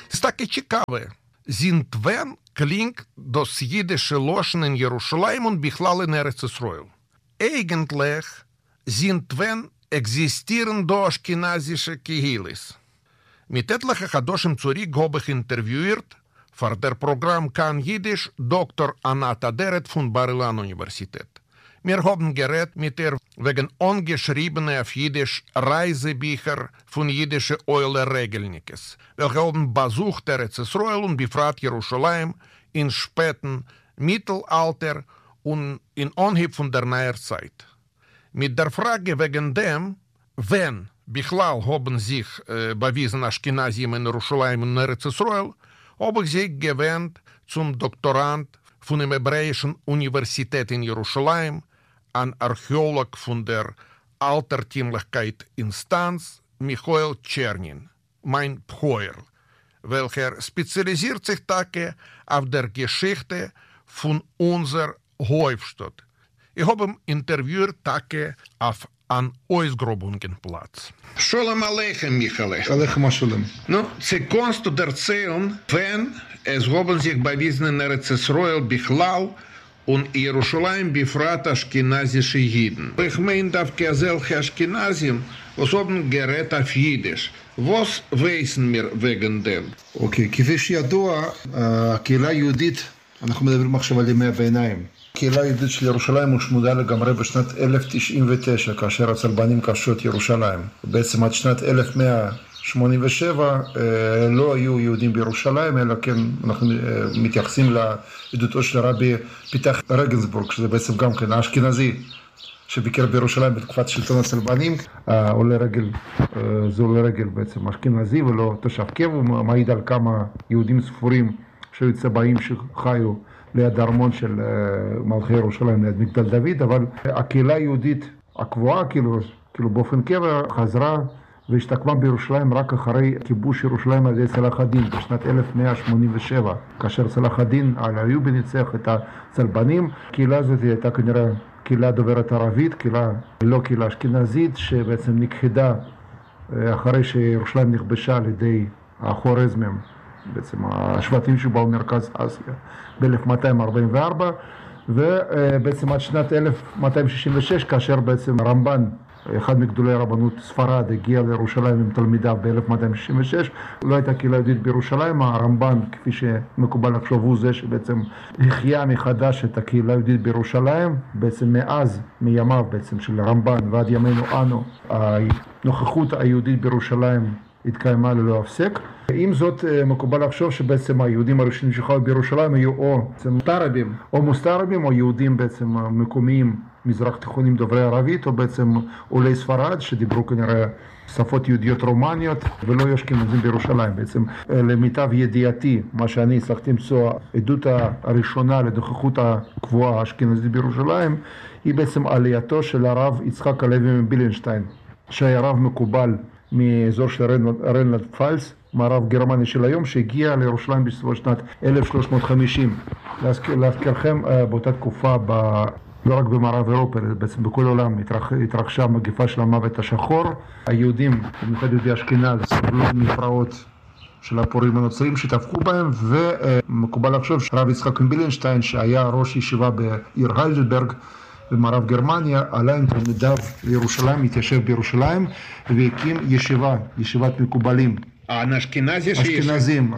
Стаки цікаве. Зінтвен klinkt das jüdische Loschen in Jerusalem und Bichlal in Eretz Israel. Eigentlich Zintwen existieren do ashkenazische Kehilis. Mit etlichen Chadoshim zurück habe ich interviewt für der Programm Kan Jiddisch Dr. Anat Aderet von Bar-Ilan Universität. Wir haben geredet mit ihr wegen ungeschriebenen auf Jiddisch Reisebücher von jüdischen Euler-Regelnikes, welche haben besucht Eretz Israel und befragt Jerusalem in späten Mittelalter und in Anhieb von der Neuerzeit. Mit der Frage wegen dem, wenn Bichlal haben sich bewiesen Ashkenazim in Jerusalem und Eretz Israel, habe ich sich gewendet zum Doktorand von der Hebräischen Universität in Jerusalem, ein Archäolog von der Altertümlichkeit Instanz, Michael Tschernin, mein Pchoer, welcher spezialisiert sich auf der Geschichte von unserer Hauptstadt. Ich habe ihn interviewt auf einem Ausgrabungsplatz. Shalom Aleichem, Michael. Aleichem Shalom. No, Sie kannst du erzählen, wenn es haben sich bewiesen in Eretz Israel Bichlal und Jerusalem befragt Ashkenazische Jiden. Ich meine, dass solche Ashkenazim, was haben gerät auf Jiddisch. Was wissen wir wegen dem? אוקיי, כפי שידוע, הקהילה היהודית, אנחנו מדברים עכשיו על ימי הביניים. הקהילה היהודית של ירושלים הושמדה לגמרי בשנת 1099, כאשר הצלבנים כבשו את ירושלים. בעצם עד שנת 1187 לא היו יהודים בירושלים, אלא כן אנחנו מתייחסים לעדותו של הרבי פיתח רגנסבורג, שזה בעצם גם כן האשכנזי, שביקר בירושלים בתקופת שלטון הצלבנים, עולה רגל, זה עולה רגל בעצם אשכנזי ולא תושב קבע, הוא מעיד על כמה יהודים ספורים שהיו צבאים שחיו ליד הארמון של מלכי ירושלים, ליד מגדל דוד, אבל הקהילה היהודית הקבועה, כאילו באופן קבע, חזרה והשתקמה בירושלים רק אחרי כיבוש ירושלים על ידי צלאח א-דין בשנת 1187, כאשר צלאח א-דין אל-איובי ניצח את הצלבנים. הקהילה הזאת הייתה כנראה קהילה דוברת ערבית, לא קהילה אשכנזית, שבעצם נכחדה אחרי שירושלים נכבשה על ידי החורזמים, בעצם השבטים שבאו מרכז אסיה ב-1244, ובעצם עד שנת 1266, כאשר בעצם הרמב"ן, אחד מגדולי הרבנות ספרד, הגיע לירושלים עם תלמידיו ב-1266. לא הייתה קהילה יהודית בירושלים. הרמב"ן, כפי שמקובל לחשוב, הוא זה שבעצם החיה מחדש את הקהילה היהודית בירושלים. בעצם מאז, מימיו בעצם של הרמב"ן ועד ימינו אנו, הנוכחות היהודית בירושלים התקיימה ללא הפסק. עם זאת, מקובל לחשוב שבעצם היהודים הראשונים שחיו בירושלים היו או מוסתרבים או יהודים בעצם מקומיים מזרח תיכונים דוברי ערבית, או בעצם עולי ספרד שדיברו כנראה שפות יהודיות רומניות, ולא היו אשכנזים בירושלים. בעצם למיטב ידיעתי, מה שאני הצלחתי למצוא, העדות הראשונה לנוכחות הקבועה האשכנזית בירושלים, היא בעצם עלייתו של הרב יצחק הלוי מבילנשטיין, שהיה רב מקובל מאזור של ריינלנד פפלץ, מערב גרמניה של היום, שהגיע לירושלים בסביבות שנת 1350. להזכירכם, באותה תקופה, לא רק במערב אירופה, בעצם בכל העולם התרחשה מגפה של המוות השחור. היהודים, במיוחד יהודי אשכנז, סבלו מפרעות של הפורעים הנוצרים שטבחו בהם, ומקובל לחשוב שהרב יצחק מבילנשטיין, שהיה ראש ישיבה בעיר היידלברג במערב גרמניה, עלה עם תלמידיו לירושלים, התיישב בירושלים, והקים ישיבת מקובלים. אשכנזים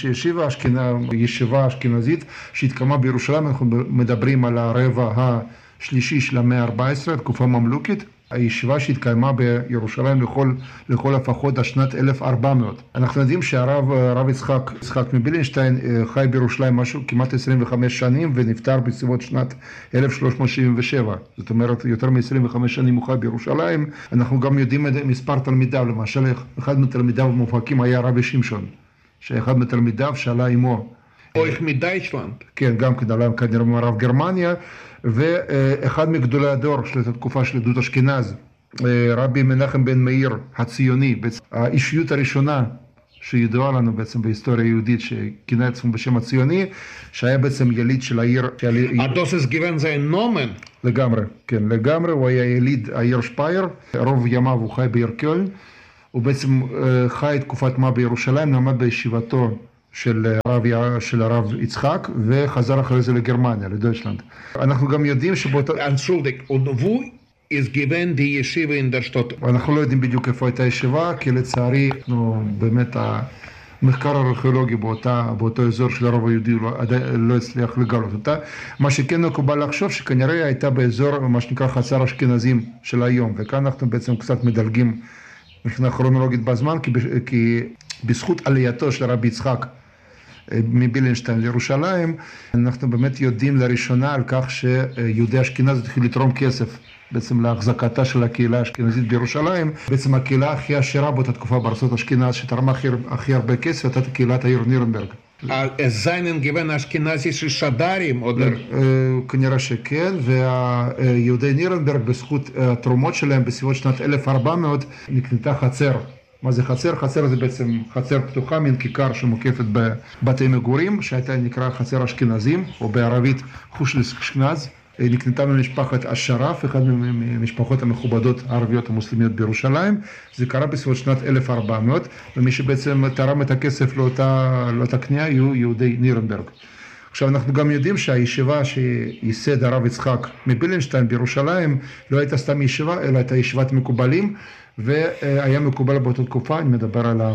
ישיבה אשכנזית שהתקיימה בירושלים. אנחנו מדברים על הרבע השלישי של המאה ה-14, תקופה ממלוכית. הישיבה שהתקיימה בירושלים לכל לפחות השנת 1400. אנחנו יודעים שהרב יצחק מבילנשטיין חי בירושלים משהו כמעט 25 שנים ונפטר בסביבות שנת 1377. זאת אומרת, יותר מ-25 שנים הוא חי בירושלים. אנחנו גם יודעים את מספר תלמידיו. למשל, אחד מתלמידיו המובהקים היה הרבי שמשון, שאחד מתלמידיו שעלה עמו. אויך מדייטלנד. כן, גם כן עלה כנראה ממערב גרמניה. ואחד מגדולי הדור של התקופה של עדות אשכנז, רבי מנחם בן מאיר הציוני, האישיות הראשונה שידועה לנו בעצם בהיסטוריה היהודית, שכינה עצמו בשם הציוני, שהיה בעצם יליד של העיר. הדוסס גיוון זה נומן. לגמרי, כן, לגמרי. הוא היה יליד העיר שפייר, רוב ימיו הוא חי בעיר קולן, הוא בעצם חי תקופת מה בירושלים, למד בישיבתו של הרב יצחק, וחזר אחרי זה לגרמניה, לדויטשלנד. אנחנו גם יודעים שבאותה... is given die Yeshiva in der Stadt. אנחנו לא יודעים בדיוק איפה הייתה ישיבה, כי לצערי, באמת המחקר הארכיאולוגי באותו אזור של הרוב היהודי לא הצליח לגלות אותה. מה שכן מקובל לחשוב שכנראה הייתה באזור מה שנקרא חצר אשכנזים של היום, וכאן אנחנו בעצם קצת מדלגים מבחינה כרונולוגית בזמן, כי בזכות עלייתו של הרבי יצחק מבילנשטיין לירושלים, אנחנו באמת יודעים לראשונה על כך שיהודי אשכנז התחיל לתרום כסף בעצם להחזקתה של הקהילה האשכנזית בירושלים. בעצם הקהילה הכי עשירה באותה תקופה בארצות אשכנז שתרמה הכי הרבה כסף הייתה קהילת העיר נירנברג. זיינן גוון אשכנזי של שדרים? כנראה שכן, והיהודי נירנברג בזכות התרומות שלהם בסביבות שנת 1400 נקנתה חצר. מה זה חצר? חצר זה בעצם חצר פתוחה, מין כיכר שמוקפת בבתי מגורים, שהייתה נקרא חצר אשכנזים, או בערבית חושלס אשכנז. נקנתה ממשפחת אשרף, אחד ממשפחות המכובדות הערביות המוסלמיות בירושלים. זה קרה בסביבות שנת 1400, ומי שבעצם תרם את הכסף לאותה קנייה היו יהודי נירנברג. עכשיו אנחנו גם יודעים שהישיבה שייסד הרב יצחק מבילנשטיין בירושלים לא הייתה סתם ישיבה, אלא הייתה ישיבת מקובלים, והיה מקובל באותה תקופה, אני מדבר על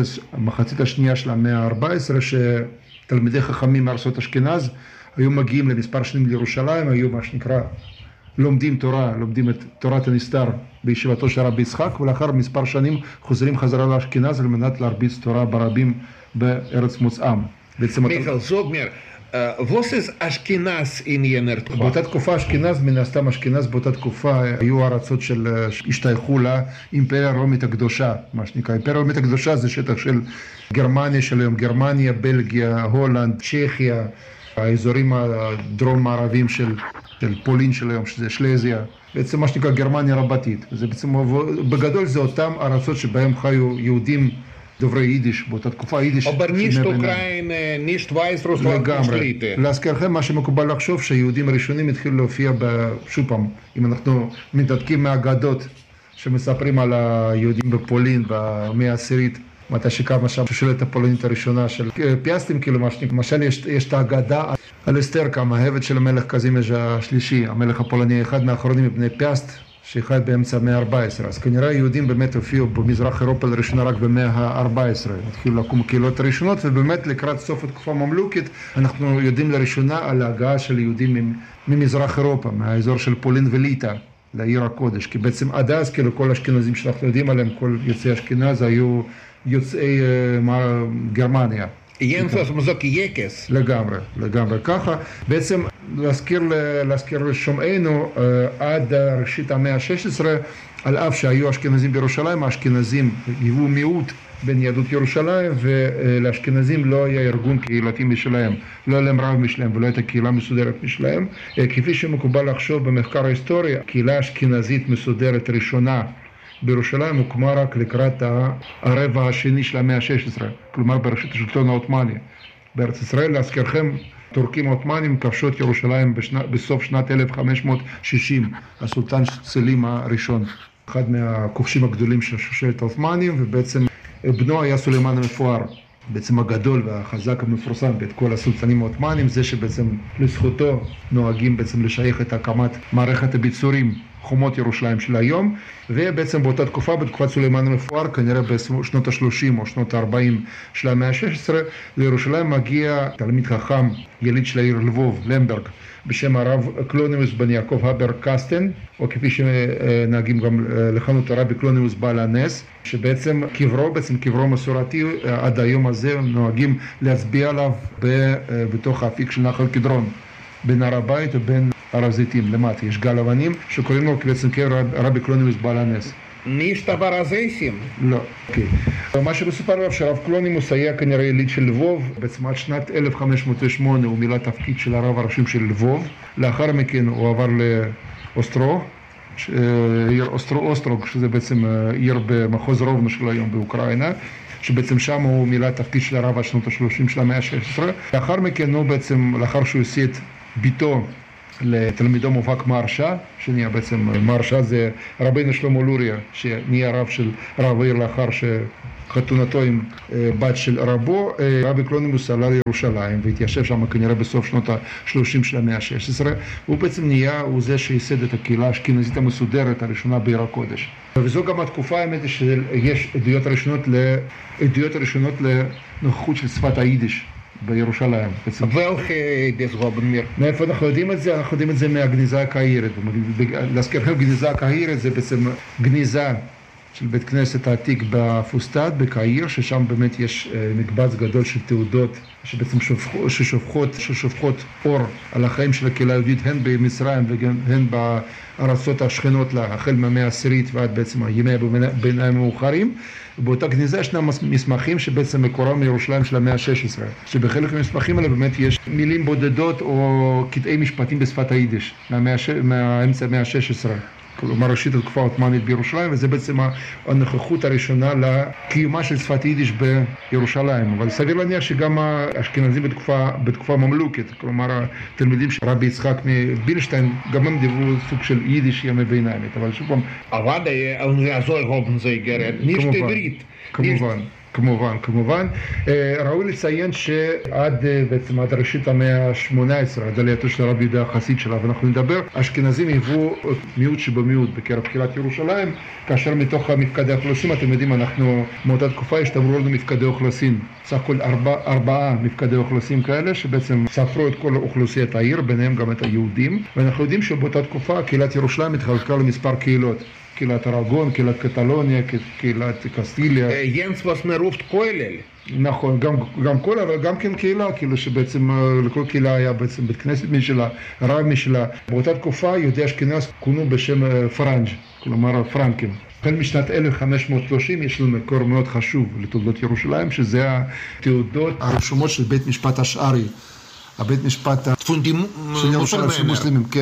המחצית השנייה של המאה ה-14, שתלמידי חכמים מארצות אשכנז היו מגיעים למספר שנים לירושלים, היו מה שנקרא לומדים תורה, לומדים את תורת הנסתר בישיבתו של רבי יצחק, ולאחר מספר שנים חוזרים חזרה לאשכנז על מנת להרביץ תורה ברבים בארץ מוצאם. מיכל, זוג מיר, was ist אשכנז in jener תקופה? באותה תקופה אשכנז, מן הסתם אשכנז באותה תקופה היו ארצות של השתייכו לאימפריה הרומית הקדושה, מה שנקרא. האימפריה הרומית הקדושה זה שטח של גרמניה של היום, גרמניה, בלגיה, הולנד, צ'כיה, האזורים הדרום מערביים של פולין של היום, שזה שלזיה, בעצם מה שנקרא גרמניה רבתית. זה בעצם, בגדול זה אותם ארצות שבהם חיו יהודים דוברי יידיש, באותה תקופה יידיש. אבל נישט אוקראין, נישט וייס רוסלנד, לגמרי. להזכירכם, מה שמקובל לחשוב שהיהודים הראשונים התחילו להופיע שוב פעם, אם אנחנו מתעדכים מהאגדות שמספרים על היהודים בפולין במאה העשירית, מתי שקמה שם השושלת הפולנית הראשונה של פיאסטים, כאילו למשל יש את האגדה על אסתרקה, המאהבת של המלך קזימז' השלישי, המלך הפולני, אחד מהאחרונים מבני פיאסט, שחי באמצע המאה ה-14. אז כנראה היהודים באמת הופיעו במזרח אירופה לראשונה רק במאה ה-14. התחילו לקום הקהילות הראשונות, ובאמת לקראת סוף התקופה הממלוכית, אנחנו יודעים לראשונה על ההגעה של יהודים ממזרח אירופה, מהאזור של פולין וליטא, לעיר הקודש. כי בעצם עד אז, כאילו כל האשכנזים שאנחנו יודעים עליהם, כל יוצאי אשכנז היו יוצאי גרמניה. ינפוס מוזוק יקס. לגמרי ככה. בעצם להזכיר לשומענו עד ראשית המאה ה-16, על אף שהיו אשכנזים בירושלים, האשכנזים היוו מיעוט בין יהדות ירושלים, ולאשכנזים לא היה ארגון קהילתי משלהם, לא היה להם רב משלהם ולא הייתה קהילה מסודרת משלהם. כפי שמקובל לחשוב במחקר ההיסטורי, הקהילה האשכנזית מסודרת ראשונה בירושלים הוקמה רק לקראת הרבע השני של המאה ה-16, כלומר בראשית השלטון העות'מאני. בארץ ישראל, להזכירכם, טורקים העות'מאנים כבשו את ירושלים בסוף שנת 1560, הסולטן סלים הראשון, אחד מהכובשים הגדולים של השושלת העות'מאנים, ובעצם בנו היה סולימאן המפואר, בעצם הגדול והחזק המפורסם בית כל הסולטנים העות'מאנים, זה שבעצם לזכותו נוהגים בעצם לשייך את הקמת מערכת הביצורים חומות ירושלים של היום, ובעצם באותה תקופה, בתקופת סולימאן המפואר, כנראה בשנות ה-30 או שנות ה-40 של המאה ה-16, לירושלים מגיע תלמיד חכם, יליד של העיר לבוב, למברג, בשם הרב קלונימוס בן יעקב הבר קסטן, או כפי שנהגים גם לכנות הרבי קלונימוס בעל הנס, שבעצם קברו מסורתי, עד היום הזה נוהגים להצביע עליו בתוך האפיק של נחל קדרון, בין הר הבית ובין הר הזיתים, למטה. יש גל אבנים שקוראים לו בעצם רבי קלונימוס בעל הנס. נישט הר הזיתים? לא, אוקיי. מה שמסופר עליו שהרב קלונימוס היה כנראה יליד של לבוב, בעצם עד שנת 1508 הוא מילא תפקיד של הרב הראשי של לבוב, לאחר מכן הוא עבר לאוסטרו, עיר אוסטרוג, שזה בעצם עיר במחוז רובנו של היום באוקראינה, שבעצם שם הוא מילא תפקיד של הרב עד שנות ה-30 של המאה ה-16. לאחר מכן הוא בעצם, לאחר שהוא השיא את ביתו לתלמידו מובהק מהרש"א, שנהיה בעצם מהרש"א זה רבינו שלמה לוריה, שנהיה רב של רב העיר לאחר שחתונתו עם בת של רבו. רבי קלונימוס עלה לירושלים והתיישב שם כנראה בסוף שנות ה-30 של המאה ה-16. הוא בעצם נהיה, הוא זה שייסד את הקהילה האשכנזית המסודרת הראשונה בעיר הקודש. וזו גם התקופה, האמת היא שיש עדויות ראשונות לנוכחות של שפת היידיש בירושלים. Welke des Robbenmeer? מאיפה אנחנו יודעים את זה? אנחנו יודעים את זה מהגניזה הקהירית. להזכירכם, גניזה הקהירית זה בעצם גניזה של בית כנסת העתיק בפוסטאט, בקהיר, ששם באמת יש מקבץ גדול של תעודות שבעצם ששופכות אור על החיים של הקהילה היהודית, הן במצרים והן בארצות השכנות לה, החל מהמאה העשירית ועד בעצם ימי הביניים המאוחרים. ובאותה גניזה ישנם מסמכים שבעצם מקורם מירושלים של המאה ה-16, שבחלק מהמסמכים האלה באמת יש מילים בודדות או קטעי משפטים בשפת היידיש מהאמצע המאה ה-16. כלומר ראשית התקופה העות'מאנית בירושלים, וזה בעצם הנוכחות הראשונה לקיומה של שפת יידיש בירושלים. אבל סביר להניח שגם האשכנזים בתקופה ממלוכת, כלומר התלמידים של רבי יצחק מבילשטיין, גם הם דיברו סוג של יידיש ימי ביניימית, אבל שוב פעם... אבל יעזור הובן זה גרד, נישט עברית. כמובן. ראוי לציין שעד בעצם עד ראשית המאה ה-18, עד עלייתו של הרבי יהודה החסיד שלה, ואנחנו נדבר, האשכנזים היוו מיעוט שבמיעוט בקרב קהילת ירושלים, כאשר מתוך מפקדי האוכלוסין, אתם יודעים, אנחנו מאותה תקופה השתמרו לנו מפקדי אוכלוסין, סך הכל 4 מפקדי אוכלוסין כאלה, שבעצם ספרו את כל אוכלוסיית העיר, ביניהם גם את היהודים, ואנחנו יודעים שבאותה תקופה קהילת ירושלים התחלקה למספר קהילות. קהילת אראגון, קהילת קטלוניה, קהילת קסטיליה. ינס וואס מרופט כולל. נכון, גם כל, אבל גם כן קהילה, כאילו שבעצם לכל קהילה היה בעצם בית כנסת משלה, רב משלה. באותה תקופה יהודי אשכנז כונו בשם פרנג', כלומר פרנקים. החל משנת 1530 יש לנו מקור מאוד חשוב לתולדות ירושלים, שזה התעודות הרשומות של בית משפט השערי. הבית משפט של ירושלים של מוסלמים, כן.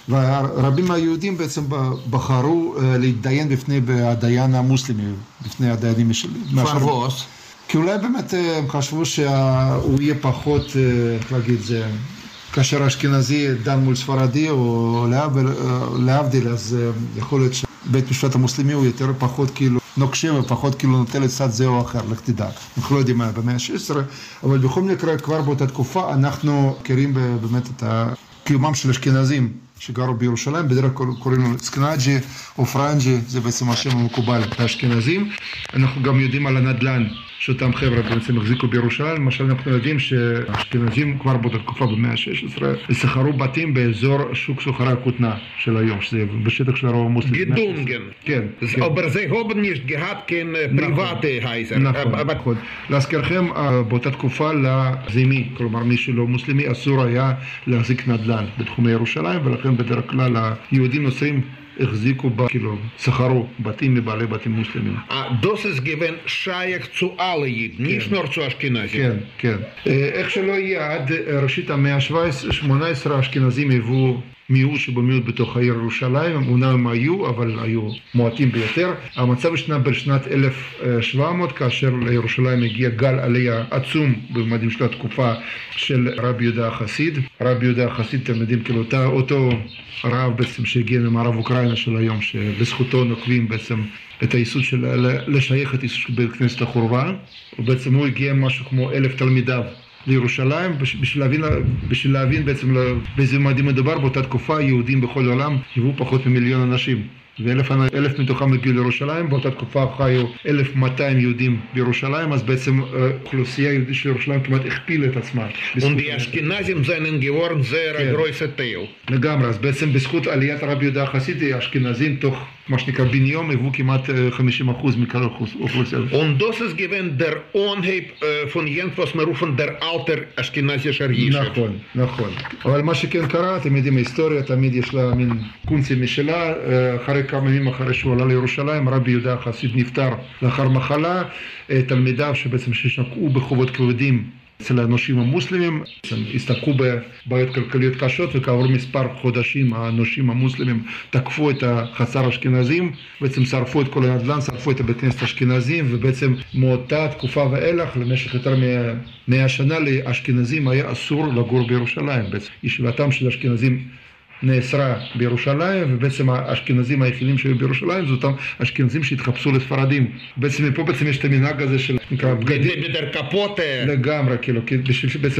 והרבים מהיהודים בעצם בחרו להתדיין בפני הדיין המוסלמי, בפני הדיינים של... פרבוס. כי אולי באמת הם חשבו שהוא יהיה פחות, איך להגיד זה, כאשר אשכנזי דן מול ספרדי או להבדיל, אז יכול להיות שבית משפט המוסלמי הוא יותר פחות כאילו נוקשה ופחות כאילו נוטה לצד זה או אחר, לך תדע. אנחנו לא יודעים מה במאה ה-16, אבל בכל מקרה כבר באותה תקופה אנחנו מכירים באמת את קיומם של אשכנזים שגרו בירושלים, בדרך כלל קוראים לו סקנאג'י או פרנג'י, זה בעצם השם המקובל לאשכנזים. אנחנו גם יודעים על הנדל"ן שאותם חבר'ה בעצם החזיקו בירושלים. למשל אנחנו יודעים שהאשכנזים כבר באותה תקופה במאה ה-16 שכרו בתים באזור שוק סוחרי הכותנה של היום, שזה בשטח של הרוב המוסלמי. גדונגן. כן. אבל זה הובן נישט גהת כן פריבטי הייזר. נכון. להזכירכם, באותה תקופה לזימי, כלומר מי שלא מוסלמי, אסור היה להחזיק נדל"ן בתחומי ירושלים, ולכן בדרך כלל היהודים נוצרים החזיקו כאילו, שכרו בתים מבעלי בתים מוסלמים. Das ist given שייך zu alle Jiden, nicht nur zu Ashkenazim. כן. איך שלא יהיה, עד ראשית המאה ה-18 האשכנזים היוו מיעוט שבמיעוט בתוך העיר ירושלים, אמנם הם היו, אבל היו מועטים ביותר. המצב השתנה בשנת 1700, כאשר לירושלים הגיע גל עלייה עצום בממדים של התקופה של רבי יהודה החסיד. רבי יהודה החסיד, אתם יודעים, כאילו אותו רב בעצם שהגיע ממערב אוקראינה של היום, שבזכותו נוקבים בעצם את היסוד של לשייך את היסוד של בית כנסת החורבה, ובעצם הוא הגיע משהו כמו 1,000 תלמידיו לירושלים, בשביל להבין בעצם באיזה ממדים מדובר. באותה תקופה יהודים בכל העולם היוו פחות מ1,000,000 אנשים, ו1,000 מתוכם הגיעו לירושלים. באותה תקופה חיו 1,200 יהודים בירושלים, אז בעצם אוכלוסייה יהודית של ירושלים כמעט הכפילה את עצמה. Und die Ashkenazim seien geworden sehr große Teil. לגמרי, אז בעצם בזכות עליית הרבי יהודה החסיד, האשכנזים תוך מה שנקרא בן יום היוו כמעט 50% מכלל האוכלוסייה. Und das ist gewesen der Anheb von Jens, was wir rufen der alter אשכנזישר יישב. נכון. אבל מה שכן קרה, אתם יודעים, ההיסטוריה תמיד יש לה מין קונצים משלה. אחרי כמה ימים אחרי שהוא עלה לירושלים, רבי יהודה החסיד נפטר לאחר מחלה. תלמידיו שבעצם ששקעו בחובות כבדים אצל האנושים המוסלמים, הסתבכו בבעיות כלכליות קשות, וכעבור מספר חודשים האנושים המוסלמים תקפו את החצר האשכנזים, בעצם שרפו את כל הנדל"ן, שרפו את הבית כנסת האשכנזים, ובעצם מאותה תקופה ואילך למשך יותר מ100 שנה לאשכנזים היה אסור לגור בירושלים. בעצם ישיבתם של האשכנזים נאסרה בירושלים, ובעצם האשכנזים היחידים שהיו בירושלים זה אותם אשכנזים שהתחפשו לספרדים. בעצם מפה בעצם יש את המנהג הזה של נקרא בגדים. בדר קפוטה. לגמרי, כאילו, בשביל שבעצם